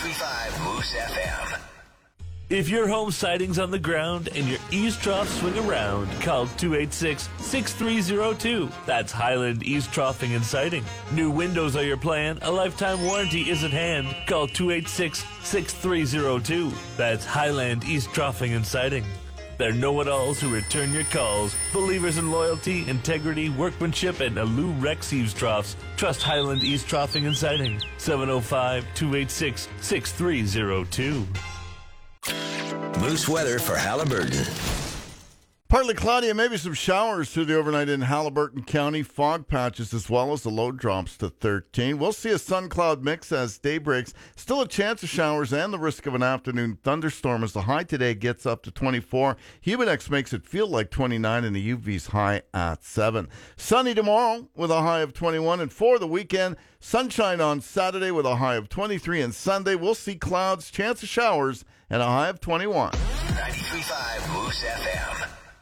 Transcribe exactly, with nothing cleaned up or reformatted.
ninety-three point five Moose F M. If your home siding's on the ground and your eaves troughs swing around, call two eight six, six three zero two. That's Highland Eaves Troughing and Siding. New windows are your plan. A lifetime warranty is at hand. Call two eight six, six three zero two. That's Highland Eaves Troughing and Siding. They're know-it-alls who return your calls. Believers in loyalty, integrity, workmanship, and Alu Rex Eaves Troughs. Trust Highland Eaves Troughing and Siding. seven oh five, two eight six, six three zero two. Moose weather for Halliburton. Partly cloudy and maybe some showers through the overnight in Halliburton County. Fog patches as well as the low drops to thirteen. We'll see a sun-cloud mix as day breaks. Still a chance of showers and the risk of an afternoon thunderstorm as the high today gets up to twenty-four. Humidex makes it feel like twenty-nine and the U V's high at seven. Sunny tomorrow with a high of twenty-one. And for the weekend, sunshine on Saturday with a high of twenty-three. And Sunday we'll see clouds, chance of showers, and a high of twenty-one. ninety-three point five Moose F M.